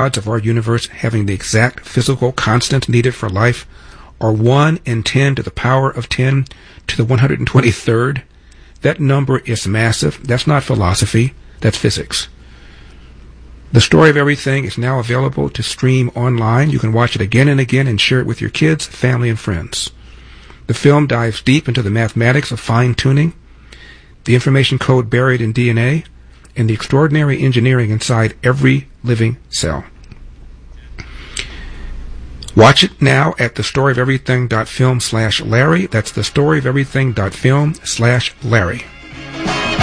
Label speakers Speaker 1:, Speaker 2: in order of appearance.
Speaker 1: odds of our universe having the exact physical constant needed for life are 1 in 10 to the power of 10 to the 123rd. That number is massive. That's not philosophy. That's physics. The Story of Everything is now available to stream online. You can watch it again and again and share it with your kids, family, and friends. The film dives deep into the mathematics of fine-tuning, the information code buried in DNA, and the extraordinary engineering inside every living cell. Watch it now at thestoryoferything.film/Larry. That's thestoryoferything.film/Larry.